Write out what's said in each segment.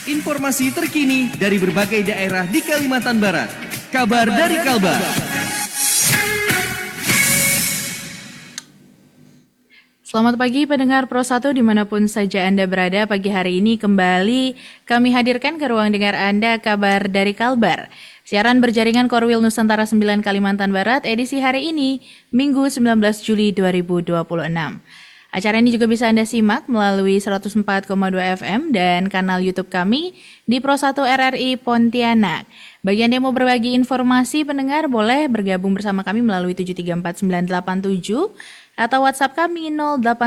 Informasi terkini dari berbagai daerah di Kalimantan Barat. Kabar dari Kalbar. Selamat pagi pendengar Pro 1 dimanapun saja Anda berada. Pagi hari ini kembali kami hadirkan ke ruang dengar Anda Kabar dari Kalbar. Siaran berjaringan Korwil Nusantara 9 Kalimantan Barat edisi hari ini, Minggu 19 Juli 2026. Acara ini juga bisa Anda simak melalui 104,2 FM dan kanal YouTube kami di Pro 1 RRI Pontianak. Bagi Anda yang mau berbagi informasi pendengar, boleh bergabung bersama kami melalui 734-987 atau WhatsApp kami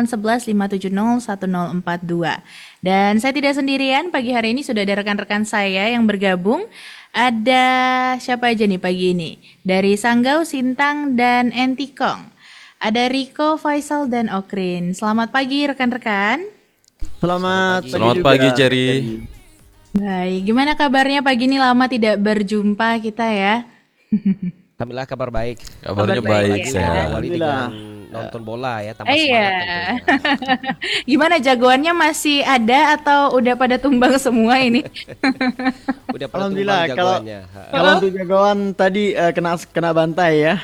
0811-570-1042. Dan saya tidak sendirian, pagi hari ini sudah ada rekan-rekan saya yang bergabung. Ada siapa aja nih pagi ini? Dari Sanggau, Sintang, dan Entikong. Ada Riko, Faisal, dan Okrin. Selamat pagi rekan-rekan. Selamat pagi Cherry. Baik, gimana kabarnya pagi ini? Lama tidak berjumpa kita ya. Alhamdulillah kabar baik. Kabarnya baik, sehat. Alhamdulillah. Nonton bola ya, tambah Iya. semangat. Gimana jagoannya masih ada atau udah pada tumbang semua ini? Udah pada Alhamdulillah tumbang kalau jagoannya. kalau untuk jagoan tadi kena bantai ya.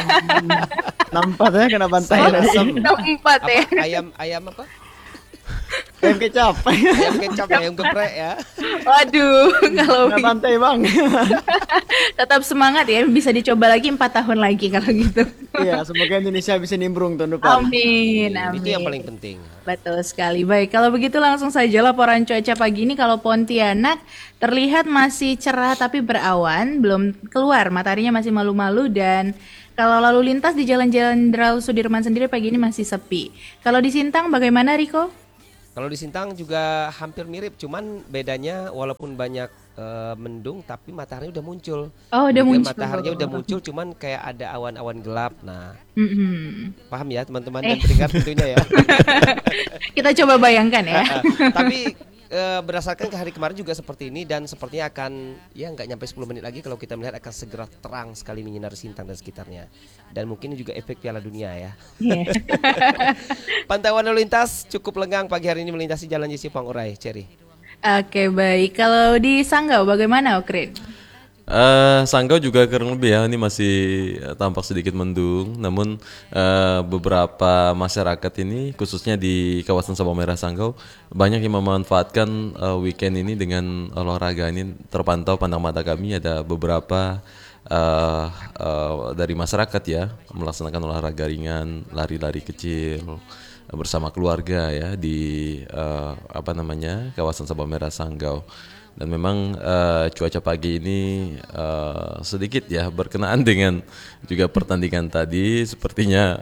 Nampak ya kena bantai tadi. Empat ya. Ayam apa? Ayam kecap. Ayam kecap, ayam geprek ya. Waduh, kalau Kena bantai bang. tetap semangat ya, bisa dicoba lagi 4 tahun lagi kalau gitu. Iya, semoga Indonesia bisa nimbrung tahun depan. Amin, Itu yang amin. paling penting. Betul sekali. Baik, kalau begitu langsung saja laporan cuaca pagi ini. Kalau Pontianak terlihat masih cerah tapi berawan, belum keluar, mataharinya masih malu-malu, dan kalau lalu lintas di Jalan-Jalan Jenderal Sudirman sendiri pagi ini masih sepi. Kalau di Sintang bagaimana, Riko? Kalau di Sintang juga hampir mirip, cuman bedanya walaupun banyak mendung tapi matahari udah muncul. Oh, udah Jadi muncul. Mataharinya udah muncul, cuman kayak ada awan-awan gelap. Nah, paham ya teman-teman dan Eh. pendengar tentunya ya. Kita coba bayangkan ya. Tapi berdasarkan ke hari kemarin juga seperti ini, dan sepertinya akan ya nggak nyampe 10 menit lagi kalau kita melihat akan segera terang sekali menyinari Sintang dan sekitarnya. Dan mungkin juga efek Piala Dunia ya. Iya. Pantauan lalu lintas cukup lengang pagi hari ini melintasi Jalan Yesipang Urai, Cherry. Oke, baik. Kalau di Sanggau bagaimana, Okrin? Sanggau juga kurang lebih ya, ini masih tampak sedikit mendung. Namun beberapa masyarakat ini, khususnya di kawasan Sabang Merah Sanggau, banyak yang memanfaatkan weekend ini dengan olahraga. Ini terpantau pandang mata kami ada beberapa dari masyarakat ya melaksanakan olahraga ringan, lari-lari kecil bersama keluarga ya di kawasan Sabang Merah Sanggau. Dan memang cuaca pagi ini sedikit ya berkenaan dengan juga pertandingan tadi, sepertinya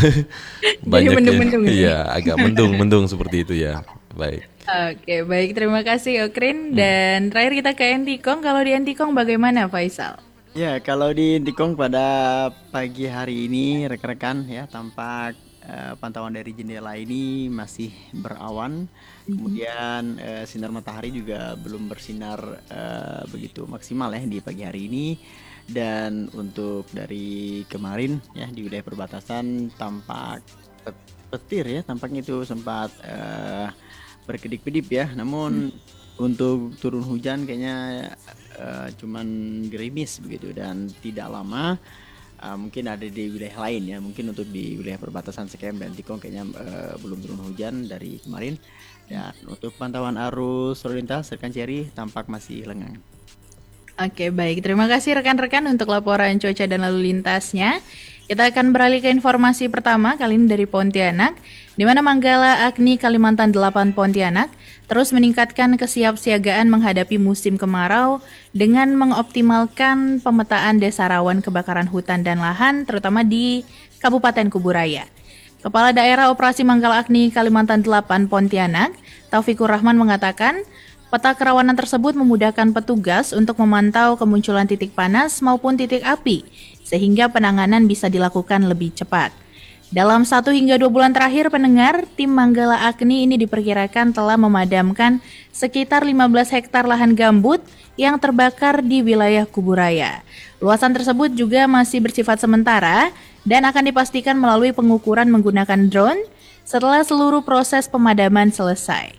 banyak mendung-mendung ya, agak mendung seperti itu ya. Baik. Oke, baik. Terima kasih, Okrin. Dan terakhir kita ke Entikong. Kalau di Entikong bagaimana, Faisal? Ya, kalau di Intikong pada pagi hari ini rekan-rekan ya tampak pantauan dari jendela ini masih berawan. Kemudian sinar matahari juga belum bersinar begitu maksimal ya di pagi hari ini. Dan untuk dari kemarin ya di wilayah perbatasan tampak petir ya, tampaknya itu sempat berkedip-kedip ya. Namun untuk turun hujan kayaknya cuman gerimis begitu dan tidak lama. Mungkin ada di wilayah lain ya, mungkin untuk di wilayah perbatasan Sekem dan Tikong kayaknya belum turun hujan dari kemarin. Dan untuk pantauan arus lalu lintas rekan Cherry tampak masih lengang. Oke, baik. Terima kasih rekan-rekan untuk laporan cuaca dan lalu lintasnya. Kita akan beralih ke informasi pertama, kali ini dari Pontianak, di mana Manggala Agni Kalimantan 8 Pontianak terus meningkatkan kesiapsiagaan menghadapi musim kemarau dengan mengoptimalkan pemetaan desa rawan kebakaran hutan dan lahan, terutama di Kabupaten Kuburaya. Kepala Daerah Operasi Manggala Agni Kalimantan 8 Pontianak, Taufikur Rahman mengatakan, peta kerawanan tersebut memudahkan petugas untuk memantau kemunculan titik panas maupun titik api, sehingga penanganan bisa dilakukan lebih cepat. Dalam 1 hingga 2 bulan terakhir pendengar, tim Manggala Agni ini diperkirakan telah memadamkan sekitar 15 hektar lahan gambut yang terbakar di wilayah Kuburaya. Luasan tersebut juga masih bersifat sementara dan akan dipastikan melalui pengukuran menggunakan drone setelah seluruh proses pemadaman selesai.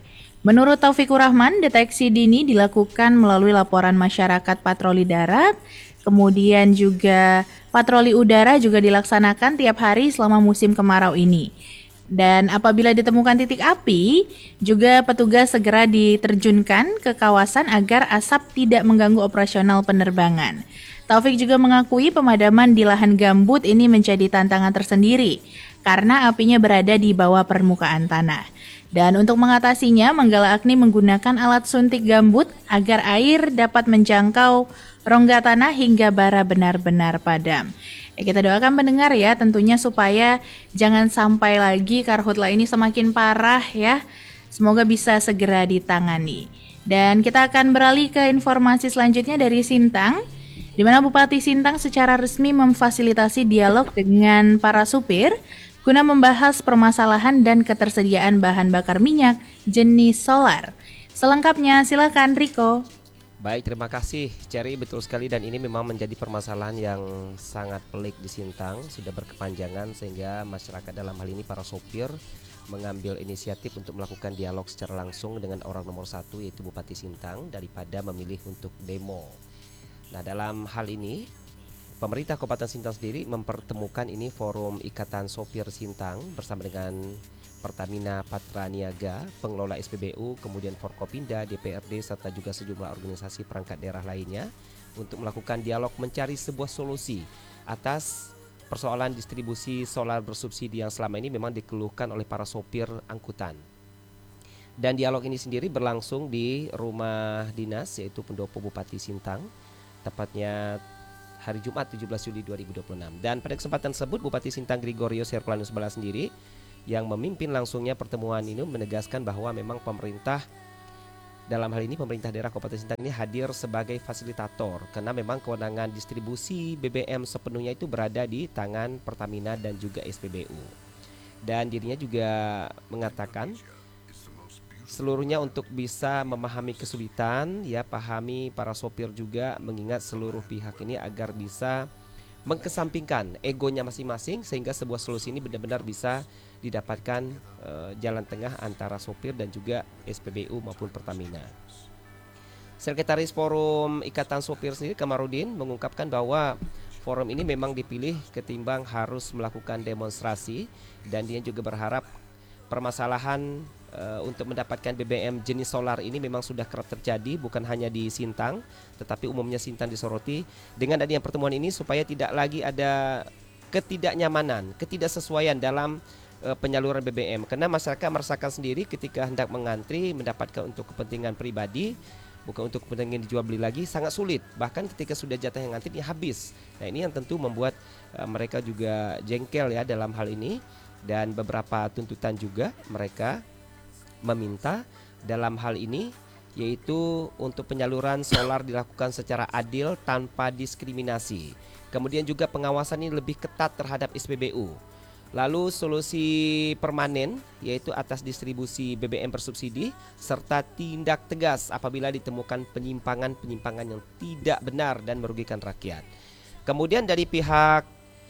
Menurut Taufikur Rahman, deteksi dini dilakukan melalui laporan masyarakat patroli darat, kemudian juga patroli udara juga dilaksanakan tiap hari selama musim kemarau ini. Dan apabila ditemukan titik api, juga petugas segera diterjunkan ke kawasan agar asap tidak mengganggu operasional penerbangan. Taufik juga mengakui pemadaman di lahan gambut ini menjadi tantangan tersendiri karena apinya berada di bawah permukaan tanah. Dan untuk mengatasinya, Manggala Agni menggunakan alat suntik gambut agar air dapat menjangkau rongga tanah hingga bara benar-benar padam. Kita doakan pendengar ya tentunya supaya jangan sampai lagi karhutla ini semakin parah ya. Semoga bisa segera ditangani. Dan kita akan beralih ke informasi selanjutnya dari Sintang, di mana Bupati Sintang secara resmi memfasilitasi dialog dengan para supir guna membahas permasalahan dan ketersediaan bahan bakar minyak jenis solar. Selengkapnya silakan Riko. Baik, terima kasih Cherry, betul sekali, dan ini memang menjadi permasalahan yang sangat pelik di Sintang, sudah berkepanjangan sehingga masyarakat dalam hal ini para sopir mengambil inisiatif untuk melakukan dialog secara langsung dengan orang nomor satu yaitu Bupati Sintang daripada memilih untuk demo. Nah, dalam hal ini pemerintah Kabupaten Sintang sendiri mempertemukan ini forum Ikatan Sopir Sintang bersama dengan Pertamina Patraniaga, pengelola SPBU, kemudian Forkopimda, DPRD, serta juga sejumlah organisasi perangkat daerah lainnya untuk melakukan dialog mencari sebuah solusi atas persoalan distribusi solar bersubsidi yang selama ini memang dikeluhkan oleh para sopir angkutan. Dan dialog ini sendiri berlangsung di rumah dinas yaitu Pendopo Bupati Sintang, tepatnya hari Jumat 17 Juli 2026. Dan pada kesempatan tersebut Bupati Sintang Gregorius Herculanus Bala sendiri yang memimpin langsungnya pertemuan ini menegaskan bahwa memang pemerintah, dalam hal ini pemerintah daerah Kabupaten Sintang ini hadir sebagai fasilitator karena memang kewenangan distribusi BBM sepenuhnya itu berada di tangan Pertamina dan juga SPBU. Dan dirinya juga mengatakan seluruhnya untuk bisa memahami kesulitan, ya pahami para sopir juga, mengingat seluruh pihak ini agar bisa mengkesampingkan egonya masing-masing sehingga sebuah solusi ini benar-benar bisa didapatkan jalan tengah antara sopir dan juga SPBU maupun Pertamina. Sekretaris Forum Ikatan Sopir sendiri Kamarudin mengungkapkan bahwa forum ini memang dipilih ketimbang harus melakukan demonstrasi, dan dia juga berharap permasalahan untuk mendapatkan BBM jenis solar ini memang sudah kerap terjadi bukan hanya di Sintang tetapi umumnya Sintang disoroti. Dengan adanya pertemuan ini supaya tidak lagi ada ketidaknyamanan, ketidaksesuaian dalam penyaluran BBM, karena masyarakat merasakan sendiri ketika hendak mengantri mendapatkan untuk kepentingan pribadi, bukan untuk kepentingan dijual beli lagi, sangat sulit. Bahkan ketika sudah jatah yang ngantri ini habis. Nah, ini yang tentu membuat mereka juga jengkel ya dalam hal ini. Dan beberapa tuntutan juga mereka meminta dalam hal ini yaitu untuk penyaluran solar dilakukan secara adil tanpa diskriminasi. Kemudian juga pengawasan ini lebih ketat terhadap SPBU. Lalu solusi permanen yaitu atas distribusi BBM bersubsidi serta tindak tegas apabila ditemukan penyimpangan-penyimpangan yang tidak benar dan merugikan rakyat. Kemudian dari pihak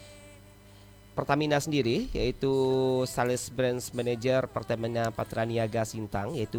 Pertamina sendiri yaitu Sales Branch Manager Pertamina Patraniaga Sintang yaitu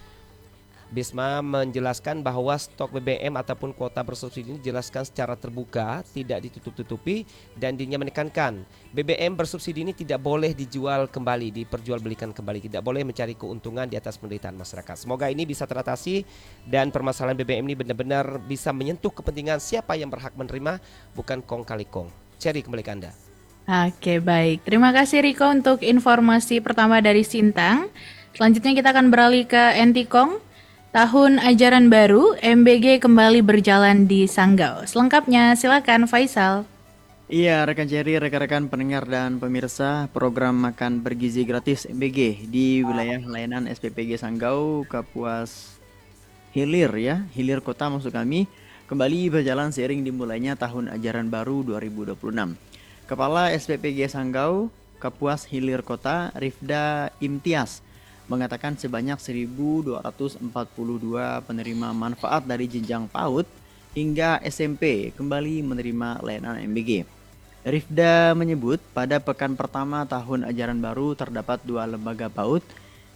Bisma menjelaskan bahwa stok BBM ataupun kuota bersubsidi ini dijelaskan secara terbuka, tidak ditutup-tutupi, dan dirinya menekankan BBM bersubsidi ini tidak boleh dijual kembali, diperjualbelikan kembali, tidak boleh mencari keuntungan di atas penderitaan masyarakat. Semoga ini bisa teratasi dan permasalahan BBM ini benar-benar bisa menyentuh kepentingan siapa yang berhak menerima, bukan kong kali kong. Cherry, kembali ke Anda. Oke, baik. Terima kasih Riko untuk informasi pertama dari Sintang. Selanjutnya kita akan beralih ke Entikong. Tahun ajaran baru, MBG kembali berjalan di Sanggau. Selengkapnya silakan Faisal. Iya, rekan Jerry, rekan-rekan pendengar dan pemirsa, program makan bergizi gratis MBG di wilayah layanan SPPG Sanggau, Kapuas Hilir ya, Hilir Kota maksud kami, kembali berjalan seiring dimulainya tahun ajaran baru 2026. Kepala SPPG Sanggau, Kapuas Hilir Kota, Rifda Imtiaz, mengatakan sebanyak 1.242 penerima manfaat dari jenjang PAUD hingga SMP kembali menerima layanan MBG. Rifda menyebut pada pekan pertama tahun ajaran baru terdapat 2 lembaga PAUD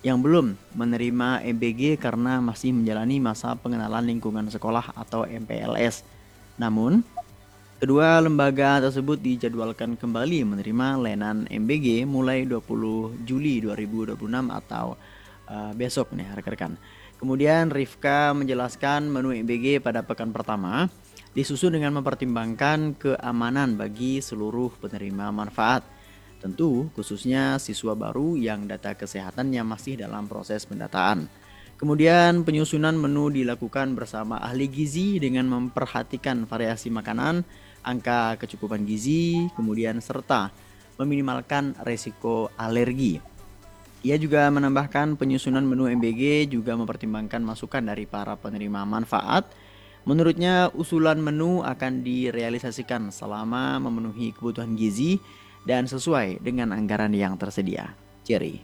yang belum menerima MBG karena masih menjalani masa pengenalan lingkungan sekolah atau MPLS. Namun, kedua lembaga tersebut dijadwalkan kembali menerima layanan MBG mulai 20 Juli 2026 atau besok nih rekan-rekan. Kemudian Rifka menjelaskan menu MBG pada pekan pertama disusun dengan mempertimbangkan keamanan bagi seluruh penerima manfaat. Tentu khususnya siswa baru yang data kesehatannya masih dalam proses pendataan. Kemudian penyusunan menu dilakukan bersama ahli gizi dengan memperhatikan variasi makanan, angka kecukupan gizi, kemudian serta meminimalkan resiko alergi. Ia juga menambahkan penyusunan menu MBG juga mempertimbangkan masukan dari para penerima manfaat. Menurutnya usulan menu akan direalisasikan selama memenuhi kebutuhan gizi dan sesuai dengan anggaran yang tersedia. Jerry.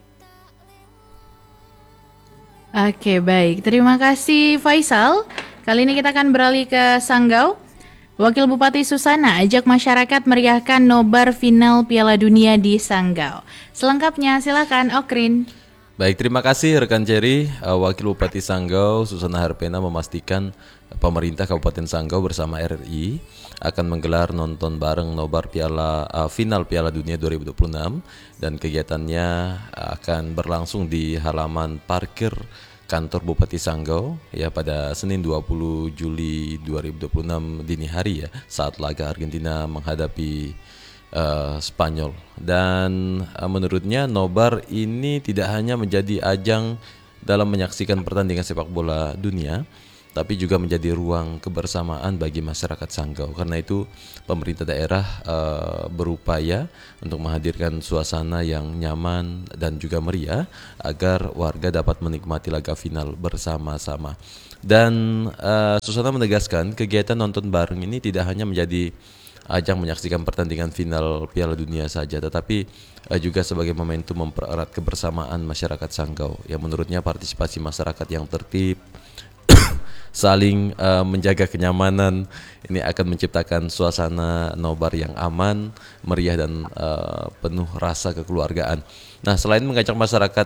Oke, baik. Terima kasih Faisal. Kali ini kita akan beralih ke Sanggau. Wakil Bupati Susana ajak masyarakat meriahkan nobar final Piala Dunia di Sanggau. Selengkapnya silakan Okrin. Baik, terima kasih rekan Jerry. Wakil Bupati Sanggau Susana Harpena memastikan pemerintah Kabupaten Sanggau bersama RRI akan menggelar nonton bareng nobar final Piala Dunia 2026 dan kegiatannya akan berlangsung di halaman parkir kantor Bupati Sanggau ya pada Senin 20 Juli 2026 dini hari ya saat laga Argentina menghadapi Spanyol. Dan menurutnya nobar ini tidak hanya menjadi ajang dalam menyaksikan pertandingan sepak bola dunia, tapi juga menjadi ruang kebersamaan bagi masyarakat Sanggau. Karena itu pemerintah daerah berupaya untuk menghadirkan suasana yang nyaman dan juga meriah agar warga dapat menikmati laga final bersama-sama. Dan Susana menegaskan kegiatan nonton bareng ini tidak hanya menjadi ajang menyaksikan pertandingan final Piala Dunia saja, tetapi juga sebagai momentum mempererat kebersamaan masyarakat Sanggau. Yang menurutnya partisipasi masyarakat yang tertib, saling menjaga kenyamanan ini akan menciptakan suasana nobar yang aman, meriah dan penuh rasa kekeluargaan. Nah, selain mengajak masyarakat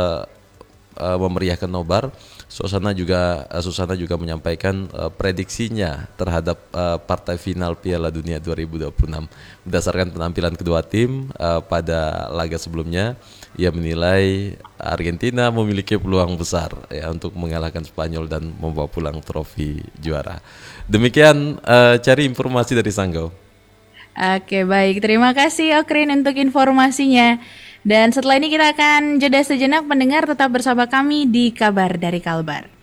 memeriahkan nobar, Susana juga menyampaikan prediksinya terhadap partai final Piala Dunia 2026. Berdasarkan penampilan kedua tim pada laga sebelumnya, ia menilai Argentina memiliki peluang besar ya untuk mengalahkan Spanyol dan membawa pulang trofi juara. Demikian cari informasi dari Sanggau. Oke, baik. Terima kasih Okrin untuk informasinya. Dan setelah ini kita akan jeda sejenak, pendengar tetap bersama kami di Kabar dari Kalbar.